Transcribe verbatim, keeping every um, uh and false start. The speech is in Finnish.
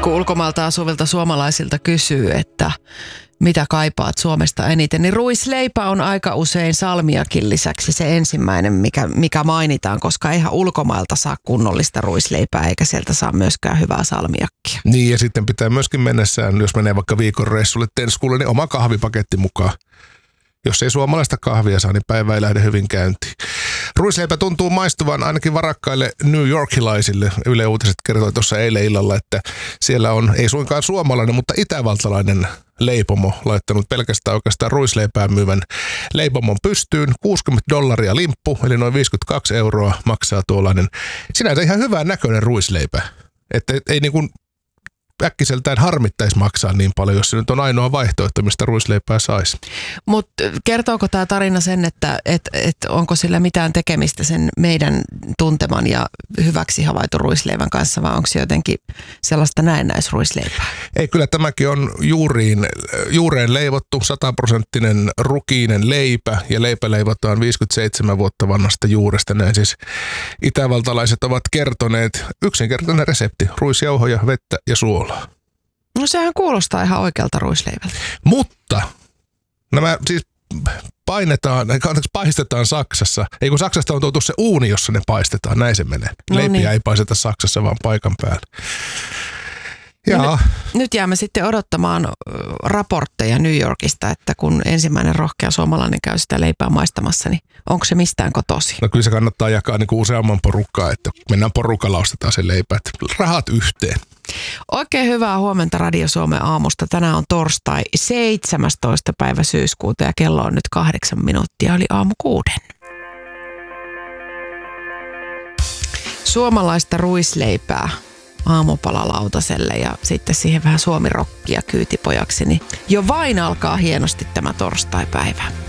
kun ulkomailta asuvilta suomalaisilta kysyy, että mitä kaipaat Suomesta eniten, niin ruisleipä on aika usein salmiakin lisäksi se ensimmäinen, mikä, mikä mainitaan, koska eihän ulkomailta saa kunnollista ruisleipää, eikä sieltä saa myöskään hyvää salmiakkia. Niin, ja sitten pitää myöskin mennessään, jos menee vaikka viikon reissulle Tenskulle, niin oma kahvipaketti mukaan. Jos ei suomalaista kahvia saa, niin päivä ei lähde hyvin käyntiin. Ruisleipä tuntuu maistuvan ainakin varakkaille New Yorkilaisille. Yle Uutiset kertoi tuossa eilen illalla, että siellä on ei suinkaan suomalainen, mutta itävaltalainen leipomo laittanut pelkästään oikeastaan ruisleipää myyvän leipomon pystyyn. kuusikymmentä dollaria limppu, eli noin viisikymmentäkaksi euroa maksaa tuollainen sinänsä ihan hyvän näköinen ruisleipä. Että ei niin kuin äkkiseltään harmittaisi maksaa niin paljon, jos se nyt on ainoa vaihtoehto, mistä ruisleipää saisi. Mutta kertooko tämä tarina sen, että et, et onko sillä mitään tekemistä sen meidän tunteman ja hyväksi havaitun ruisleivän kanssa, vai onko se jotenkin sellaista näennäisruisleipää? Ei, kyllä tämäkin on juuriin, juureen leivottu, sataprosenttinen rukiinen leipä, ja leipä leivotaan viisikymmentäseitsemän vuotta vanhasta juuresta. Näin siis itävaltalaiset ovat kertoneet. Yksinkertainen resepti, ruisjauhoja, vettä ja suolaa. No sehän kuulostaa ihan oikealta ruisleivältä. Mutta nämä siis painetaan, anteeksi, paistetaan Saksassa. Ei kun Saksasta on tuotu se uuni, jossa ne paistetaan, näin se menee. No Leipiä niin. ei paisteta Saksassa, vaan paikan päällä. Ja no nyt, nyt jäämme sitten odottamaan raportteja New Yorkista, että kun ensimmäinen rohkea suomalainen käy sitä leipää maistamassa, niin onko se mistään kotosi? No kyllä se kannattaa jakaa niin kuin useamman porukkaa, että mennään porukalla, ostetaan se leipä, että rahat yhteen. Oikein hyvää huomenta Radio Suomen aamusta. Tänään on torstai seitsemästoista päivä syyskuuta ja kello on nyt kahdeksan minuuttia, eli aamu kuuden. Suomalaista ruisleipää aamupalalautaselle ja sitten siihen vähän suomirokkia kyytipojaksi, niin jo vain alkaa hienosti tämä torstaipäivä.